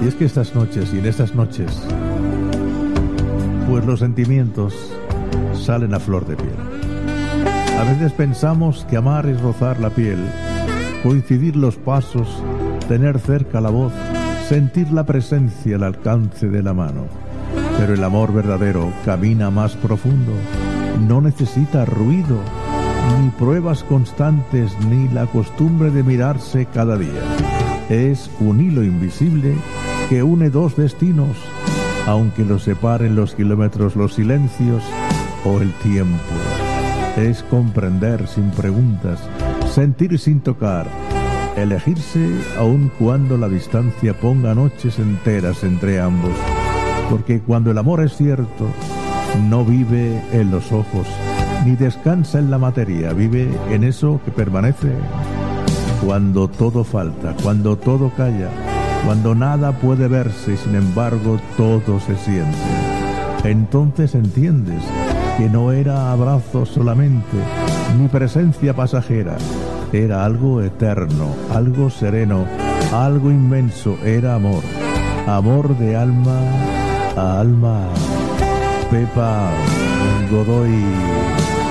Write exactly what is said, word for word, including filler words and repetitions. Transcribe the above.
Y es que estas noches y en estas noches, pues los sentimientos salen a flor de piel. A veces pensamos que amar es rozar la piel, coincidir los pasos, tener cerca la voz, sentir la presencia al alcance de la mano. Pero el amor verdadero camina más profundo, no necesita ruido, ni pruebas constantes, ni la costumbre de mirarse cada día. Es un hilo invisible que une dos destinos, aunque los separen los kilómetros, los silencios o el tiempo. Es comprender sin preguntas, sentir sin tocar, elegirse aun cuando la distancia ponga noches enteras entre ambos. Porque cuando el amor es cierto, no vive en los ojos, ni descansa en la materia, vive en eso que permanece. Cuando todo falta, cuando todo calla, cuando nada puede verse y sin embargo todo se siente, entonces entiendes que no era abrazo solamente, ni presencia pasajera, era algo eterno, algo sereno, algo inmenso, era amor, amor de alma a alma. Pepa Godoy.